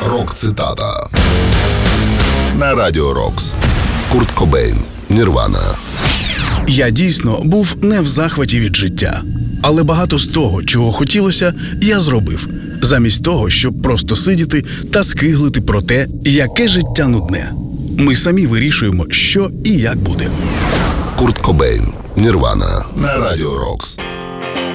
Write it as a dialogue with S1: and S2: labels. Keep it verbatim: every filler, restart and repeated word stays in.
S1: Рок-цитата на Радіо Рокс. Курт Кобейн, Нірвана.
S2: Я дійсно був не в захваті від життя. Але багато з того, чого хотілося, я зробив. Замість того, щоб просто сидіти та скиглити про те, яке життя нудне. Ми самі вирішуємо, що і як буде.
S1: Курт Кобейн, Нірвана на Радіо Рокс.